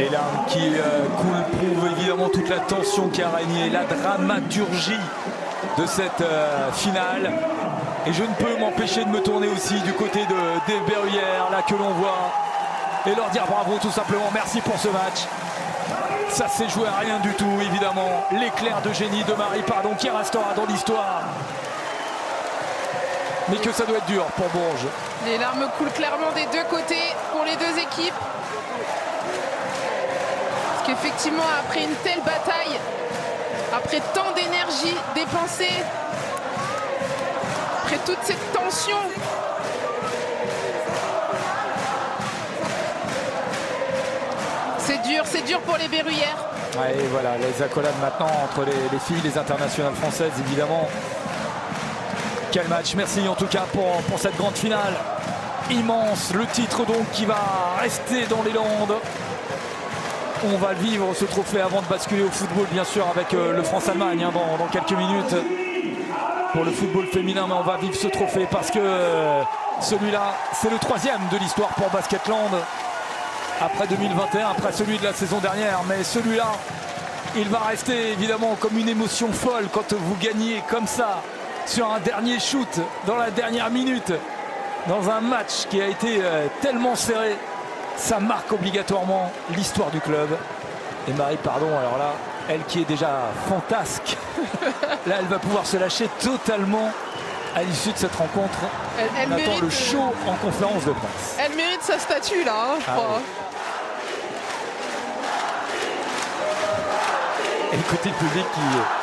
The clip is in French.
Les larmes qui coulent prouvent évidemment toute la tension qui a régné, la dramaturgie de cette finale. Et je ne peux m'empêcher de me tourner aussi du côté des Berruyères, là que l'on voit, et leur dire bravo tout simplement, merci pour ce match. Ça s'est joué à rien du tout, évidemment. L'éclair de génie de Marie Pardon qui restera dans l'histoire. Mais que ça doit être dur pour Bourges. Les larmes coulent clairement des deux côtés pour les deux équipes. Parce qu'effectivement, après une telle bataille, après tant d'énergie dépensée, après toute cette tension, c'est dur pour les Berruyères. Ouais, et voilà, les accolades maintenant entre les filles, les internationales françaises, évidemment. Quel match, merci en tout cas pour cette grande finale. Immense, le titre donc qui va rester dans les Landes. On va vivre ce trophée avant de basculer au football, bien sûr, avec le France-Allemagne hein, dans quelques minutes. Pour le football féminin, mais on va vivre ce trophée parce que celui-là, c'est le 3e de l'histoire pour Basketland. Après 2021, après celui de la saison dernière. Mais celui-là, il va rester évidemment comme une émotion folle quand vous gagnez comme ça sur un dernier shoot dans la dernière minute, dans un match qui a été tellement serré. Ça marque obligatoirement l'histoire du club. Et Marie Pardon, alors là, elle qui est déjà fantasque, là elle va pouvoir se lâcher totalement à l'issue de cette rencontre. Elle on attend mérite le show en conférence de presse. Elle mérite sa statue là, hein, je crois. Oui. Et le côté public